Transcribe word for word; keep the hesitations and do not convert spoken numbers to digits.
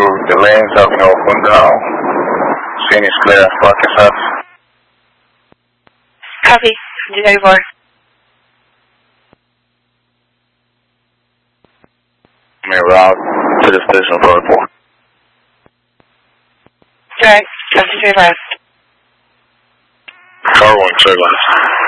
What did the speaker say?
the lanes have been opened now. Scene is clear. Parking service. Copy. Over. May route to the station for report. Right. Copy. Say last. Car one, say last.